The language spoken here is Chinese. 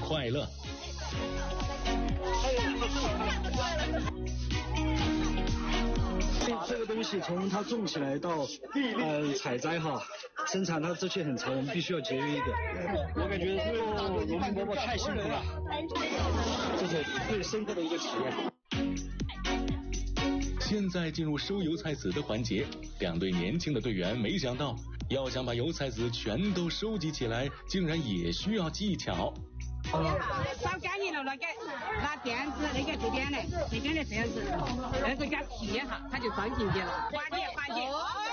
快乐。 这个东西从它种起来到采摘哈，生产它这些很长，我们必须要节约一点。我感觉做农民伯伯太辛苦了，这是最深刻的一个体验。 现在进入收油菜籽的环节，两队年轻的队员没想到，要想把油菜籽全都收集起来，竟然也需要技巧。 烧干净了，拿垫子那个这边的这样子，那个叫剔哈，它就装进去了。滑点。